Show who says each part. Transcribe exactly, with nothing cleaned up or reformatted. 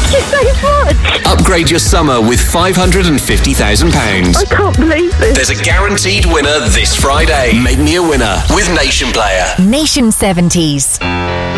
Speaker 1: Thank you so much.
Speaker 2: Upgrade your summer with five hundred fifty thousand pounds.
Speaker 1: I can't believe this.
Speaker 2: There's a guaranteed winner this Friday. Make me a winner with Nation Player.
Speaker 3: Nation seventies.